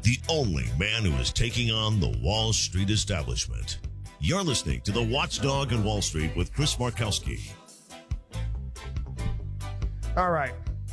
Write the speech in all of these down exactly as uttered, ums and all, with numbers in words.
the only man who is taking on the Wall Street establishment. You're listening to The Watchdog on Wall Street with Chris Markowski. All right.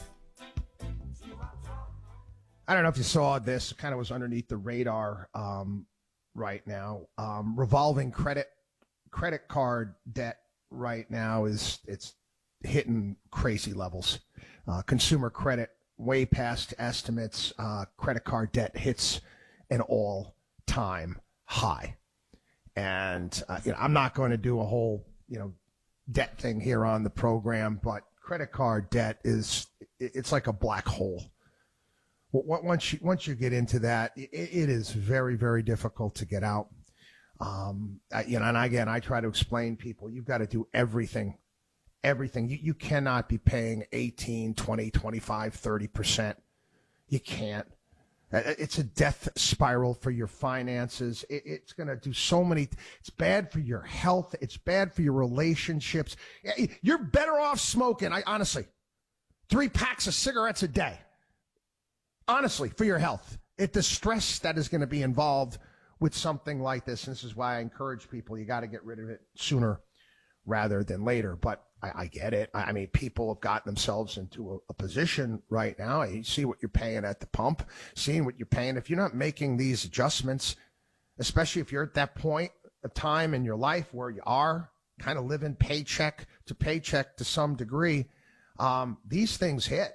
I don't know if you saw this. It kind of was underneath the radar um, right now. Um, revolving credit credit card debt right now is it's hitting crazy levels. Uh, consumer credit way past estimates. Uh, credit card debt hits an all-time high. And uh, you know, I'm not going to do a whole you know debt thing here on the program, but credit card debt is it's like a black hole. Once you once you get into that, it, it is very very difficult to get out. Um, I, you know, and again, I try to explain people you've got to do everything, everything. You you cannot be paying eighteen, twenty, twenty-five, thirty percent. You can't. It's a death spiral for your finances. It, it's going to do so many. It's bad for your health. It's bad for your relationships. You're better off smoking. I honestly, three packs of cigarettes a day. Honestly, for your health. It the stress that is going to be involved with something like this. And this is why I encourage people. You got to get rid of it sooner rather than later. But I, I get it. I mean, people have gotten themselves into a, a position right now. You see what you're paying at the pump, seeing what you're paying. If you're not making these adjustments, especially if you're at that point of time in your life where you are kind of living paycheck to paycheck to some degree, um, these things hit.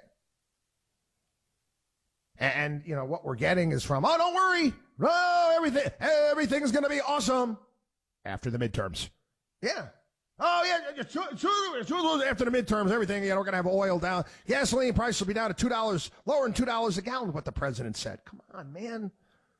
And, and, you know, what we're getting is from, oh, don't worry. Oh, everything, everything's going to be awesome after the midterms. Yeah. Oh, yeah, after the midterms, everything, you know, we're going to have oil down. Gasoline prices will be down to two dollars, lower than two dollars a gallon, what the president said. Come on, man.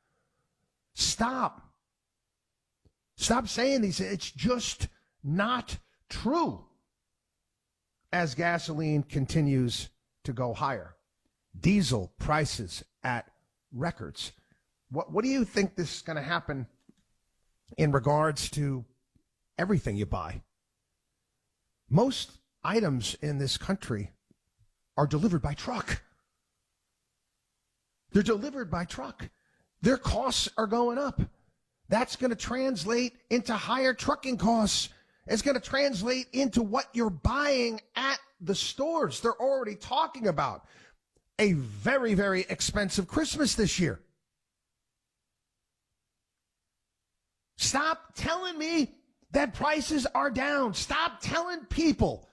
Stop. Stop saying these. It's just not true as gasoline continues to go higher. Diesel prices at records. What, what do you think this is going to happen in regards to everything you buy? Most items in this country are delivered by truck. They're delivered by truck. Their costs are going up. That's going to translate into higher trucking costs. It's going to translate into what you're buying at the stores. They're already talking about a very, very expensive Christmas this year. Stop telling me that prices are down. Stop telling people